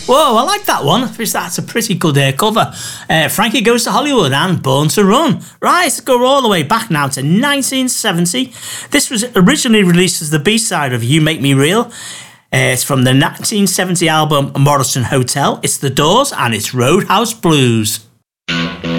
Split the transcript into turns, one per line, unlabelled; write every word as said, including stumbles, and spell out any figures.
Whoa, I like that one. That's a pretty good uh, cover. Uh, Frankie Goes to Hollywood and Born to Run. Right, let's go all the way back now to nineteen seventy. This was originally released as the B-side of You Make Me Real. Uh, it's from the nineteen seventy album Morrison Hotel. It's The Doors and it's Roadhouse Blues.